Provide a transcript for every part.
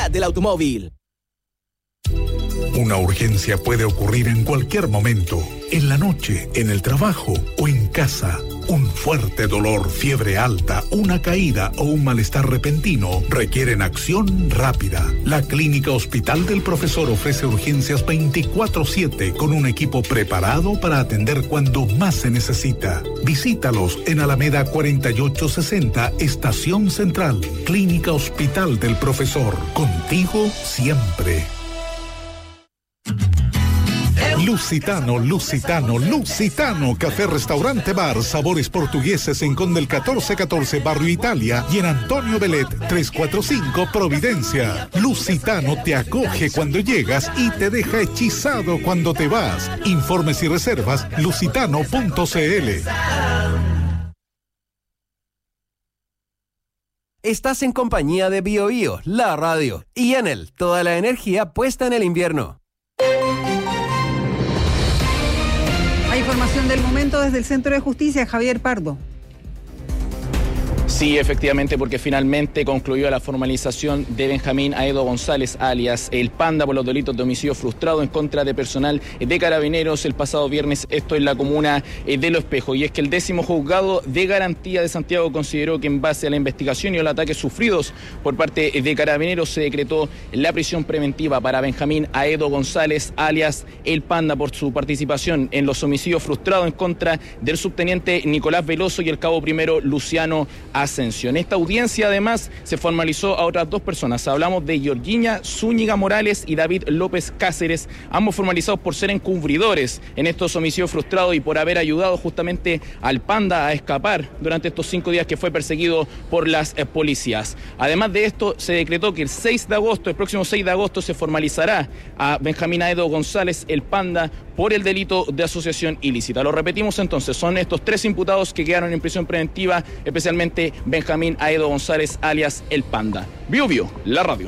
seguridad del automóvil. Una urgencia puede ocurrir en cualquier momento, en la noche, en el trabajo o en casa. Un fuerte dolor, fiebre alta, una caída o un malestar repentino requieren acción rápida. La Clínica Hospital del Profesor ofrece urgencias 24/7 con un equipo preparado para atender cuando más se necesita. Visítalos en Alameda 4860, Estación Central. Clínica Hospital del Profesor. Contigo siempre. Lusitano, Café Restaurante Bar, sabores portugueses en Conde el 1414, Barrio Italia, y en Antonio Belet 345, Providencia. Lusitano te acoge cuando llegas y te deja hechizado cuando te vas. Informes y reservas, lusitano.cl. Estás en compañía de BioBio, la radio, y Enel, toda la energía puesta en el invierno. Hay información del momento desde el Centro de Justicia, Javier Pardo. Sí, efectivamente, porque finalmente concluyó la formalización de Benjamín Aedo González, alias El Panda, por los delitos de homicidio frustrado en contra de personal de Carabineros el pasado viernes, esto en la comuna de Los Espejos. Y es que el 10º Juzgado de Garantía de Santiago consideró que en base a la investigación y los ataques sufridos por parte de Carabineros se decretó la prisión preventiva para Benjamín Aedo González, alias El Panda, por su participación en los homicidios frustrados en contra del subteniente Nicolás Veloso y el cabo primero Luciano Ascensión. Esta audiencia además se formalizó a otras dos personas. Hablamos de Georgina Zúñiga Morales y David López Cáceres, ambos formalizados por ser encubridores en estos homicidios frustrados y por haber ayudado justamente al Panda a escapar durante estos 5 días que fue perseguido por las policías. Además de esto, se decretó que el próximo 6 de agosto se formalizará a Benjamín Aedo González, El Panda, por el delito de asociación ilícita. Lo repetimos entonces, son estos 3 imputados que quedaron en prisión preventiva, especialmente Benjamín Aedo González, alias El Panda. BioBio, la radio.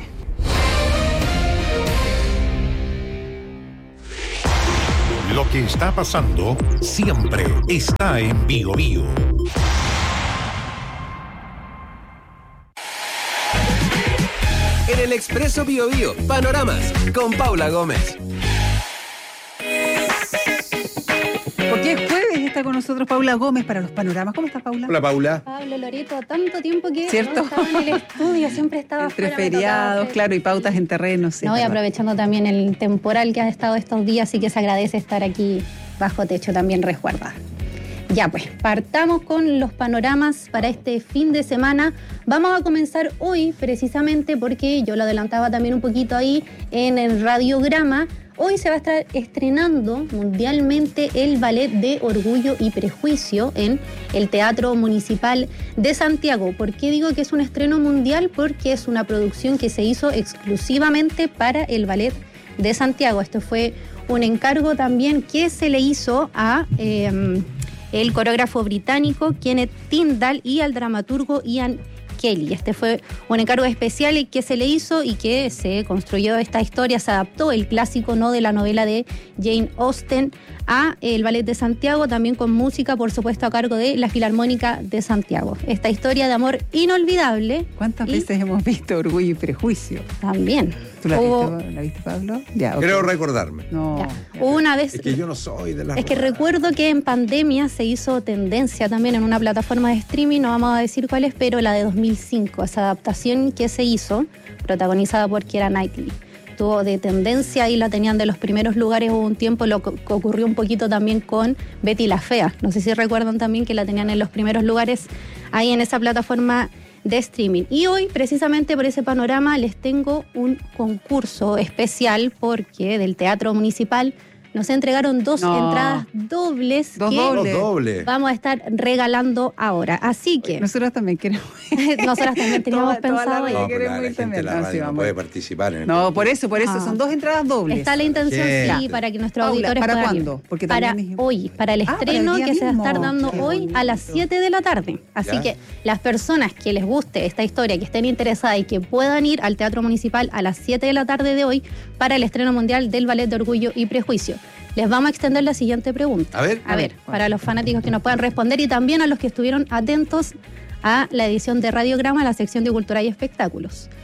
Lo que está pasando siempre está en BioBio. En el Expreso BioBio, panoramas con Paula Gómez. Porque es jueves, está con nosotros Paula Gómez para los panoramas. ¿Cómo estás, Paula? Hola, Paula. Pablo, Loreto, tanto tiempo que ¿cierto? no estaba en el estudio, siempre estaba entre fuera, feriados, claro, y pautas en terreno. Sí, no, y aprovechando también el temporal que ha estado estos días, así que se agradece estar aquí bajo techo también resguardada. Ya pues, partamos con los panoramas para este fin de semana. Vamos a comenzar hoy precisamente porque yo lo adelantaba también un poquito ahí en el radiograma. Hoy se va a estar estrenando mundialmente el ballet de Orgullo y Prejuicio en el Teatro Municipal de Santiago. ¿Por qué digo que es un estreno mundial? Porque es una producción que se hizo exclusivamente para el ballet de Santiago. Esto fue un encargo también que se le hizo a el coreógrafo británico Kenneth Tyndall y al dramaturgo Ian Kelly. Este fue un encargo especial que se le hizo y que se construyó esta historia, se adaptó el clásico, ¿no?, de la novela de Jane Austen a el Ballet de Santiago, también con música, por supuesto, a cargo de la Filarmónica de Santiago. Esta historia de amor inolvidable. ¿Cuántas veces hemos visto Orgullo y Prejuicio? También. ¿Tú la viste, Pablo? Ya, okay. Creo recordarme. No. Ya. Una vez. Es que yo no soy de la. Es que recuerdo que en pandemia se hizo tendencia también en una plataforma de streaming, no vamos a decir cuál es, pero la de 2005, esa adaptación que se hizo, protagonizada por Keira Knightley. Tuvo de tendencia y la tenían de los primeros lugares. Hubo un tiempo, lo que ocurrió un poquito también con Betty la Fea. No sé si recuerdan también que la tenían en los primeros lugares ahí en esa plataforma de streaming. Y hoy, precisamente por ese panorama, les tengo un concurso especial porque del Teatro Municipal nos entregaron 2 entradas dobles Dos que dobles. vamos a estar regalando ahora. Así que nosotras también queremos. Nosotras también teníamos pensado. No, pero la gente de la radio no puede participar en el No, por eso, son 2 entradas dobles. Está la intención, sí, para que nuestros auditores ¿para puedan cuándo? Ir. Porque para hoy, para el estreno para el que se va a mismo. estar dando hoy a las 7 de la tarde. Así ¿Ya? que las personas que les guste esta historia, que estén interesadas y que puedan ir al Teatro Municipal a las 7 de la tarde de hoy para el estreno mundial del Ballet de Orgullo y Prejuicio. Les vamos a extender la siguiente pregunta. A ver, para los fanáticos que nos puedan responder y también a los que estuvieron atentos a la edición de Radiograma, la sección de Cultura y Espectáculos.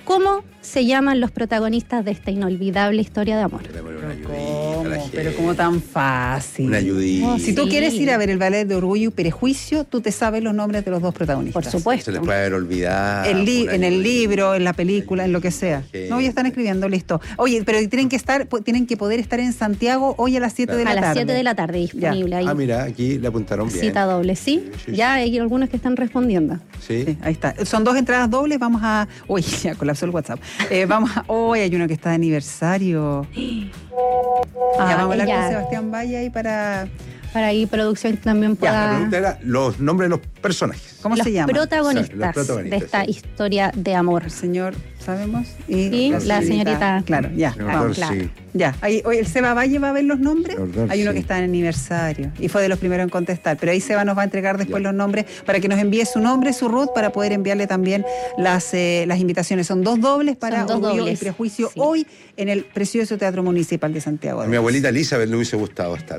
¿Cómo se llaman los protagonistas de esta inolvidable historia de amor? Pero como tan fácil. Una ayudita. Si tú quieres ir a ver el ballet de Orgullo y Prejuicio, tú te sabes los nombres de los dos protagonistas. Por supuesto. Se les puede haber olvidado. En el libro, en la película, en lo que sea. No, ya están escribiendo, listo. Oye, pero tienen que poder estar en Santiago hoy a las 7 de la tarde. A las 7 de la tarde disponible ahí. Mira, aquí le apuntaron bien. Cita doble, ¿sí? Ya hay algunos que están respondiendo. Sí, ahí está. Son 2 entradas dobles, vamos a... Uy, ya colapsó el WhatsApp. Hoy hay uno que está de aniversario. Ya vamos a hablar con Sebastián Valle ahí para ahí producción también pueda... La pregunta era los nombres de los personajes. ¿Cómo se llaman? Los protagonistas de esta historia de amor. El señor, sabemos, y la señorita. Claro, ya. Claro. Ya, ahí, hoy el Seba Valle va a ver los nombres. Hay uno que está en aniversario y fue de los primeros en contestar, pero ahí Seba nos va a entregar después los nombres para que nos envíe su nombre, su root, para poder enviarle también las invitaciones. Son 2 dobles para Orgullo y Prejuicio hoy en el precioso Teatro Municipal de Santiago. A mi abuelita Elizabeth le hubiese gustado estar.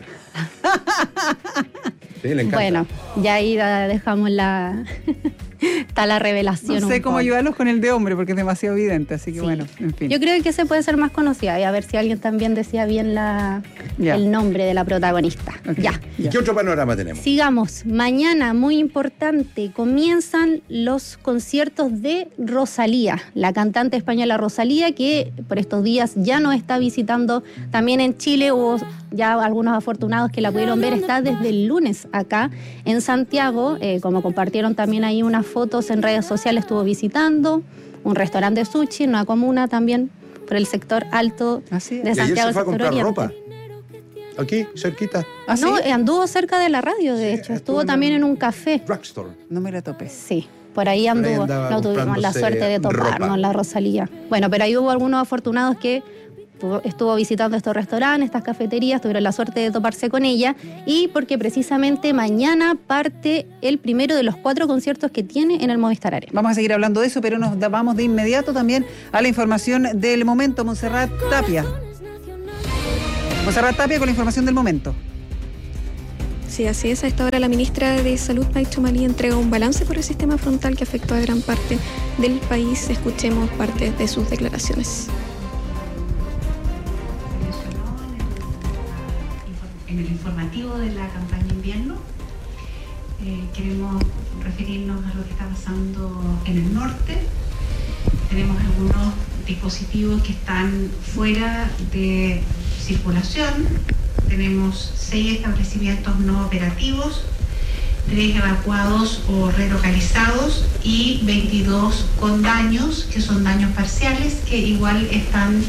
Sí, le encanta. Bueno, ya ahí dejamos está la revelación. No sé cómo ayudarlos con el de hombre porque es demasiado evidente, así que bueno, en fin. Yo creo que ese puede ser más conocida y a ver si alguien también decía bien el nombre de la protagonista. Okay. Ya. ¿Y qué otro panorama tenemos? Sigamos. Mañana, muy importante, comienzan los conciertos de Rosalía, la cantante española Rosalía, que por estos días ya nos está visitando también en Chile. Hubo ya algunos afortunados que la pudieron ver, está desde el lunes acá en Santiago, como compartieron también ahí unas fotos en redes sociales, estuvo visitando un restaurante de sushi en una comuna también por el sector alto de Santiago. ¿Y ayer se fue a comprar Oriente. ropa? Aquí, cerquita. No, anduvo cerca de la radio, de hecho, estuvo también en un café. Drugstore. No me la topé. Sí. Por ahí anduvo, no tuvimos la suerte de toparnos la Rosalía. Bueno, pero ahí hubo algunos afortunados que estuvo visitando estos restaurantes, estas cafeterías, tuvieron la suerte de toparse con ella, y porque precisamente mañana parte el primero de los 4 conciertos que tiene en el Movistar Arena. Vamos a seguir hablando de eso, pero nos vamos de inmediato también a la información del momento. Montserrat Tapia. Montserrat Tapia con la información del momento. Sí, así es. A esta hora la ministra de Salud, Mike Chomalí, entrega un balance por el sistema frontal que afectó a gran parte del país. Escuchemos parte de sus declaraciones. En el informativo de la campaña invierno queremos referirnos a lo que está pasando en el norte. Tenemos algunos dispositivos que están fuera de circulación. Tenemos 6 establecimientos no operativos, 3 evacuados o relocalizados y 22 con daños, que son daños parciales, que igual están...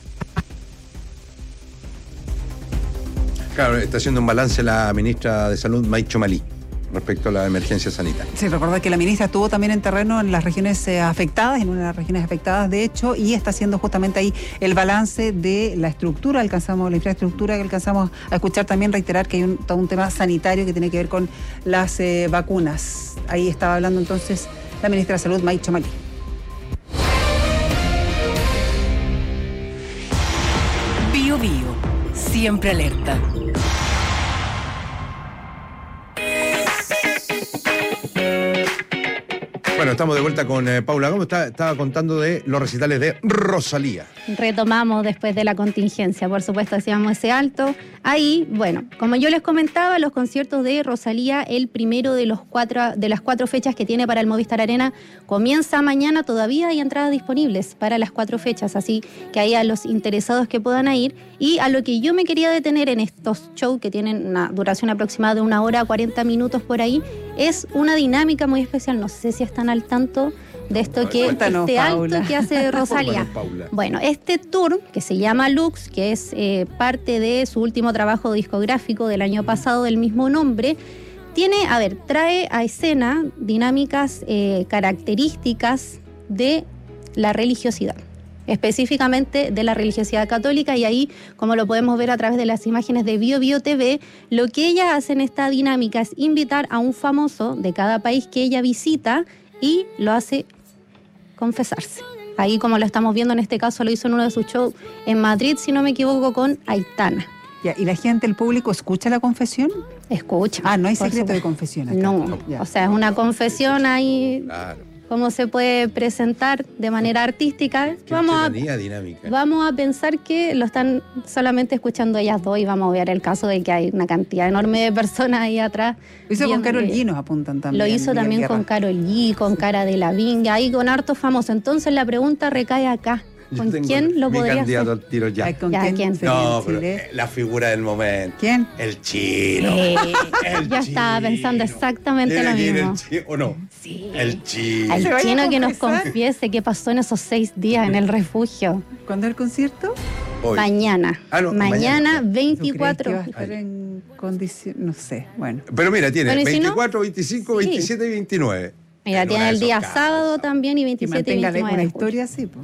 Claro, está haciendo un balance la ministra de Salud, Mike Chomalí, respecto a la emergencia sanitaria. Sí, recordad que la ministra estuvo también en terreno en las regiones afectadas, en una de las regiones afectadas de hecho, y está haciendo justamente ahí el balance de la estructura, la infraestructura que alcanzamos a escuchar, también reiterar que hay todo un tema sanitario que tiene que ver con las vacunas. Ahí estaba hablando entonces la ministra de Salud, Mike Chomalí. Bio Bio, siempre alerta. Bueno, estamos de vuelta con Paula Gómez. Estaba contando de los recitales de Rosalía. Retomamos después de la contingencia, por supuesto, hacíamos ese alto. Ahí, bueno, como yo les comentaba, los conciertos de Rosalía, el primero de las 4 fechas que tiene para el Movistar Arena, comienza mañana. Todavía hay entradas disponibles para las 4 fechas, así que ahí a los interesados que puedan ir. Y a lo que yo me quería detener en estos shows, que tienen una duración aproximada de 1 hora 40 minutos por ahí, es una dinámica muy especial. No sé si están al tanto de esto, que cuéntanos, este Paula. alto que hace Rosalía. Bueno, este tour que se llama Lux, que es parte de su último trabajo discográfico del año pasado del mismo nombre, trae a escena dinámicas características de la religiosidad, específicamente de la religiosidad católica, y ahí, como lo podemos ver a través de las imágenes de Bio Bio TV, lo que ella hace en esta dinámica es invitar a un famoso de cada país que ella visita y lo hace confesarse. Ahí, como lo estamos viendo, en este caso lo hizo en uno de sus shows en Madrid, si no me equivoco, con Aitana. Ya, ¿y la gente, el público, escucha la confesión? Escucha. Ah, no hay secreto de confesión acá. No, o sea, es una confesión ahí... Claro. cómo se puede presentar de manera artística. Vamos a pensar que lo están solamente escuchando ellas dos y vamos a ver el caso de que hay una cantidad enorme de personas ahí atrás. Lo hizo con Karol G, nos apuntan también. Lo hizo también con Karol G, con Cara Delevingne, ahí con hartos famosos. Entonces la pregunta recae acá. ¿Con quién lo podría hacer? Mi candidato al tiro ya. ¿Con quién? No, pero la figura del momento. ¿Quién? El chino. Yo estaba pensando exactamente lo mismo. ¿O no? Sí. El chino. El chino que nos confiese qué pasó en esos 6 días en el refugio. ¿Cuándo es el concierto? Hoy. Mañana. Mañana 24. ¿No va a estar en condición? No sé, bueno. Pero mira, tiene 24, no, 25, 27 y 29. Mira, tiene el día sábado también y 27 y 29. Una historia así, pues.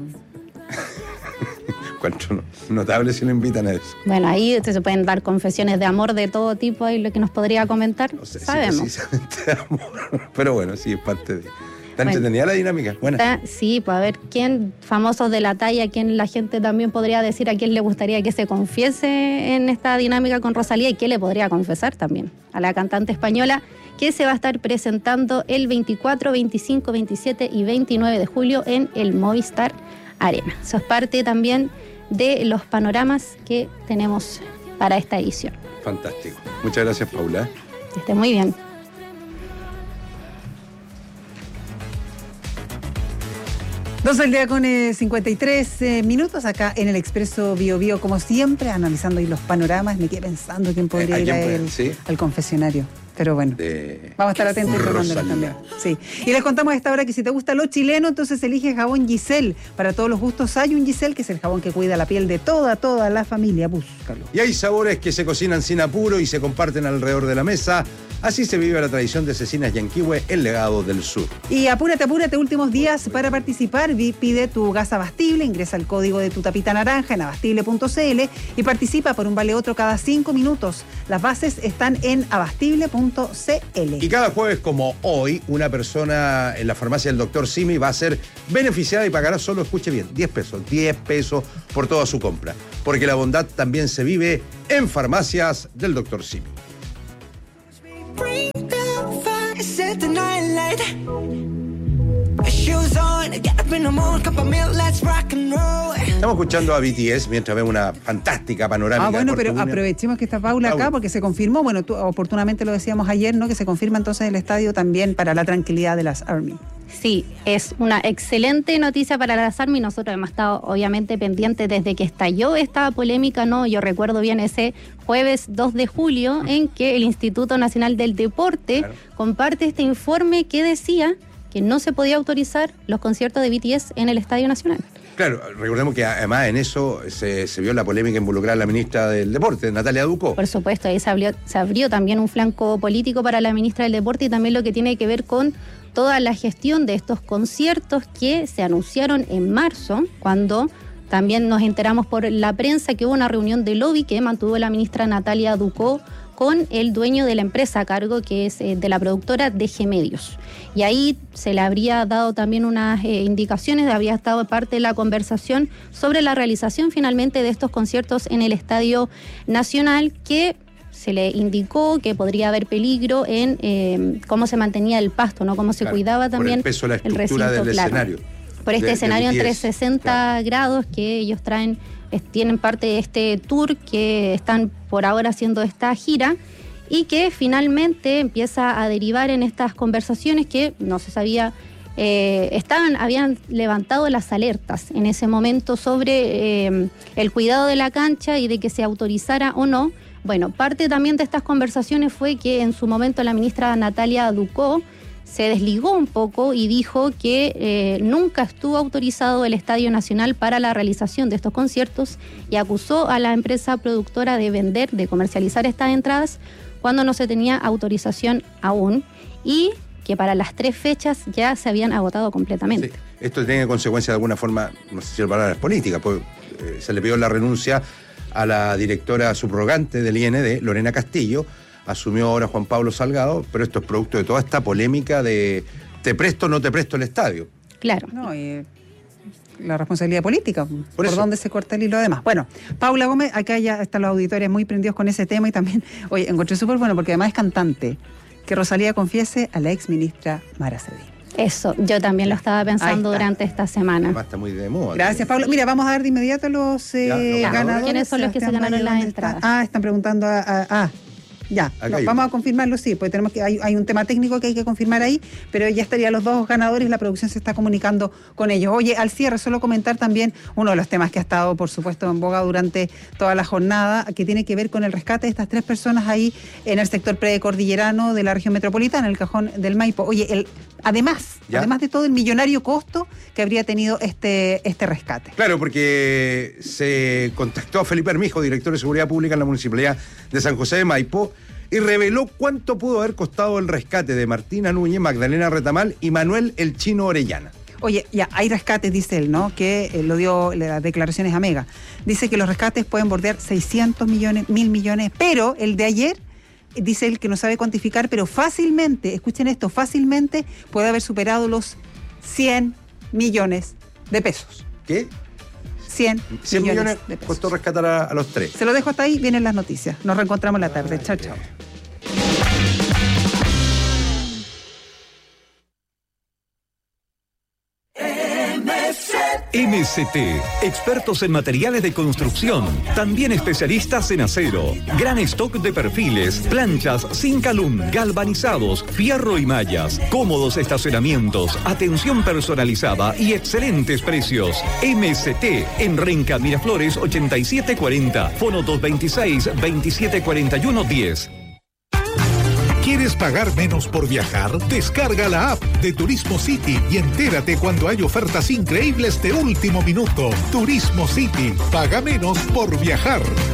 Cuánto notable si lo invitan a eso. Bueno, ahí se pueden dar confesiones de amor de todo tipo y lo que nos podría comentar, no sé, sabemos. Sí, de amor. Pero bueno, sí, es parte de... ¿Está entretenida la dinámica? Buena. Sí, pues a ver quién, famosos de la talla, quién la gente también podría decir a quién le gustaría que se confiese en esta dinámica con Rosalía y qué le podría confesar también a la cantante española que se va a estar presentando el 24, 25, 27 y 29 de julio en el Movistar Arena. Eso es parte también de los panoramas que tenemos para esta edición. Fantástico. Muchas gracias, Paula. Que esté muy bien. 12 del día con 53 minutos acá en el Expreso Bio Bio, como siempre, analizando ahí los panoramas. Me quedé pensando quién podría ir al confesionario. Pero bueno, vamos a estar atentos y tomándolos también. Sí. Y les contamos a esta hora que si te gusta lo chileno, entonces elige jabón Giselle. Para todos los gustos hay un Giselle, que es el jabón que cuida la piel de toda la familia. Búscalo. Y hay sabores que se cocinan sin apuro y se comparten alrededor de la mesa. Así se vive la tradición de Cecinas Yanquihue, el legado del sur. Y apúrate, últimos días para participar. Pide tu gas Abastible, ingresa el código de tu tapita naranja en abastible.cl y participa por un vale otro cada 5 minutos. Las bases están en abastible.cl. Y cada jueves, como hoy, una persona en la farmacia del Dr. Simi va a ser beneficiada y pagará solo, escuche bien, 10 pesos por toda su compra. Porque la bondad también se vive en farmacias del Dr. Simi. Estamos escuchando a BTS mientras vemos una fantástica panorámica. Bueno, pero aprovechemos que está Paula acá porque se confirmó, bueno, tú oportunamente lo decíamos ayer, ¿no? Que se confirma entonces el estadio también para la tranquilidad de las Army. Sí, es una excelente noticia para las Army. Nosotros hemos estado obviamente pendientes desde que estalló esta polémica, ¿no? Yo recuerdo bien ese jueves 2 de julio en que el Instituto Nacional del Deporte comparte este informe que decía que no se podía autorizar los conciertos de BTS en el Estadio Nacional. Claro, recordemos que además en eso se vio la polémica involucrada a la ministra del Deporte, Natalia Ducó. Por supuesto, ahí se abrió también un flanco político para la ministra del Deporte y también lo que tiene que ver con toda la gestión de estos conciertos que se anunciaron en marzo, cuando también nos enteramos por la prensa que hubo una reunión de lobby que mantuvo la ministra Natalia Ducó con el dueño de la empresa a cargo, que es de la productora DG Medios. Y ahí se le habría dado también unas indicaciones, había estado parte de la conversación sobre la realización finalmente de estos conciertos en el Estadio Nacional, que se le indicó que podría haber peligro en cómo se mantenía el pasto, ¿no? Cómo se cuidaba también por el peso, la estructura del escenario. Por este escenario entre 60 grados que ellos tienen parte de este tour que están por ahora haciendo esta gira y que finalmente empieza a derivar en estas conversaciones que no se sabía, habían levantado las alertas en ese momento sobre el cuidado de la cancha y de que se autorizara o no. Bueno, parte también de estas conversaciones fue que en su momento la ministra Natalia Ducó se desligó un poco y dijo que nunca estuvo autorizado el Estadio Nacional para la realización de estos conciertos y acusó a la empresa productora de comercializar estas entradas cuando no se tenía autorización aún y que para las 3 fechas ya se habían agotado completamente. Sí. Esto tiene consecuencias de alguna forma, no sé si la palabra es política, pues se le pidió la renuncia a la directora subrogante del IND, Lorena Castillo. Asumió ahora Juan Pablo Salgado, pero esto es producto de toda esta polémica de te presto o no te presto el estadio. Claro. No, la responsabilidad política, por dónde se corta el hilo además. Bueno, Paula Gómez, acá ya están los auditores muy prendidos con ese tema y también, oye, encontré súper bueno porque además es cantante, que Rosalía confiese a la ex ministra Mara Cedín. Eso, yo también lo estaba pensando durante esta semana. Además está muy de moda. Gracias, Pablo. Mira, vamos a dar de inmediato los ganadores. ¿Quiénes son los que se ganaron las entradas? Están preguntando ya, vamos a confirmarlo, sí, porque tenemos que hay un tema técnico que hay que confirmar ahí, pero ya estarían los dos ganadores, la producción se está comunicando con ellos. Oye, al cierre, solo comentar también uno de los temas que ha estado, por supuesto, en boga durante toda la jornada, que tiene que ver con el rescate de estas 3 personas ahí en el sector precordillerano de la región metropolitana, en el cajón del Maipo. Oye, además de todo el millonario costo que habría tenido este rescate. Claro, porque se contactó a Felipe Armijo, director de Seguridad Pública en la Municipalidad de San José de Maipo, y reveló cuánto pudo haber costado el rescate de Martina Núñez, Magdalena Retamal y Manuel El Chino Orellana. Oye, ya hay rescates, dice él, ¿no? Que lo dio las declaraciones a Mega. Dice que los rescates pueden bordear 600 millones, 1.000 millones, pero el de ayer, dice él que no sabe cuantificar, pero fácilmente, escuchen esto, fácilmente puede haber superado los 100 millones de pesos. ¿Qué? 100 millones de pesos. Costó rescatar a los 3. Se lo dejo hasta ahí, vienen las noticias. Nos reencontramos en la tarde. Chao, chao. MST, expertos en materiales de construcción, también especialistas en acero, gran stock de perfiles, planchas, Zinc-Alum, galvanizados, fierro y mallas, cómodos estacionamientos, atención personalizada y excelentes precios. MST, en Renca Miraflores 8740, fono 226-2741-10. ¿Quieres pagar menos por viajar? Descarga la app de Turismo City y entérate cuando hay ofertas increíbles de último minuto. Turismo City, paga menos por viajar.